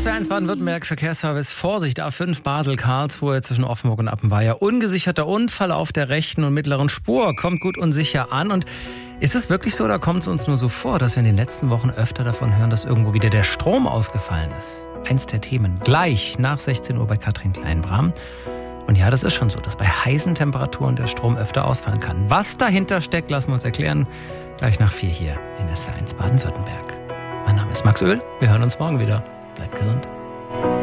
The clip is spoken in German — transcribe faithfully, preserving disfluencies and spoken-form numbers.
S W R eins Baden-Württemberg, Verkehrsservice, Vorsicht, A fünf Basel-Karlsruhe zwischen Offenburg und Appenweier. Ungesicherter Unfall auf der rechten und mittleren Spur, kommt gut und sicher an. Und ist es wirklich so, oder kommt es uns nur so vor, dass wir in den letzten Wochen öfter davon hören, dass irgendwo wieder der Strom ausgefallen ist? Eins der Themen gleich nach sechzehn Uhr bei Katrin Kleinbram. Und ja, das ist schon so, dass bei heißen Temperaturen der Strom öfter ausfallen kann. Was dahinter steckt, lassen wir uns erklären. Gleich nach vier hier in S W R eins Baden-Württemberg. Mein Name ist Max Öl. Wir hören uns morgen wieder. Bleibt gesund.